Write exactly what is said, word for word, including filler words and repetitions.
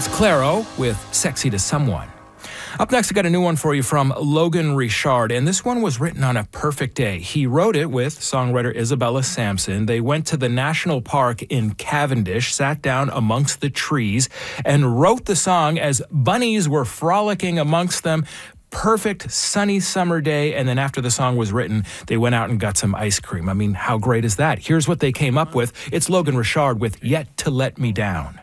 That's Clairo with Sexy to Someone. Up next, I got a new one for you from Logan Richard, and this one was written on a perfect day. He wrote it with songwriter Isabella Sampson. They went to the National Park in Cavendish, sat down amongst the trees, and wrote the song as bunnies were frolicking amongst them. Perfect sunny summer day, and then after the song was written, they went out and got some ice cream. I mean, how great is that? Here's what they came up with. It's Logan Richard with Yet to Let Me Down.